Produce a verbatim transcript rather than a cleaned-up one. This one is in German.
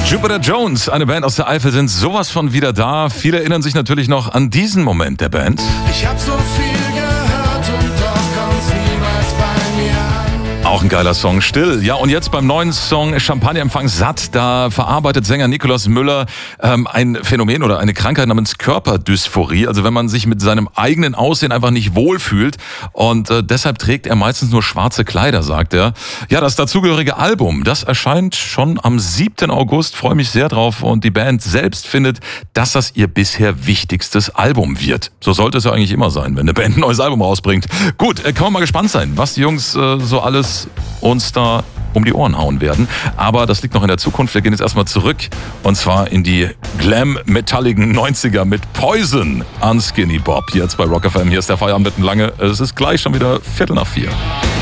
Jupiter Jones, eine Band aus der Eifel, sind sowas von wieder da. Viele erinnern sich natürlich noch an diesen Moment der Band. Ich hab so viel gehört und doch kommt's niemals bei mir an. Auch ein geiler Song, Still. Ja, und jetzt beim neuen Song Champagnerempfang satt, da verarbeitet Sänger Nikolaus Müller ähm, ein Phänomen oder eine Krankheit namens Körperdysphorie. Also wenn man sich mit seinem eigenen Aussehen einfach nicht wohlfühlt. Und äh, deshalb trägt er meistens nur schwarze Kleider, sagt er. Ja, das dazugehörige Album, das erscheint schon am siebten August. Freue mich sehr drauf. Und die Band selbst findet, dass das ihr bisher wichtigstes Album wird. So sollte es ja eigentlich immer sein, wenn eine Band ein neues Album rausbringt. Gut, äh, kann man mal gespannt sein, was die Jungs äh, so alles uns da um die Ohren hauen werden. Aber das liegt noch in der Zukunft. Wir gehen jetzt erstmal zurück und zwar in die glam-metalligen neunziger mit Poison an Skinny Bob. Jetzt bei Rock F M. Hier ist der Feierabend mit Lange. Es ist gleich schon wieder Viertel nach vier.